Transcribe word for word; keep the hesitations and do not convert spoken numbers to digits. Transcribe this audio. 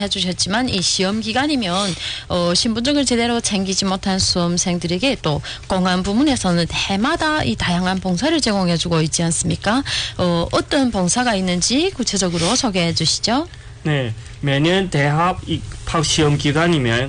해주셨지만 이 시험 기간이면 어, 신분증을 제대로 챙기지 못한 수험생들에게 또 공안 부문에서는 해마다 이 다양한 봉사를 제공해주고 있지 않습니까? 어, 어떤 봉사가 있는지 구체적으로 소개해 주시죠. 네, 매년 대학 입학 시험 기간이면